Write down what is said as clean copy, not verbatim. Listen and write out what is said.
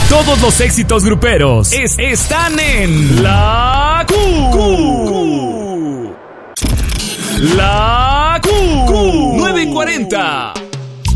Todos los éxitos gruperos están en La Q. La Q 940.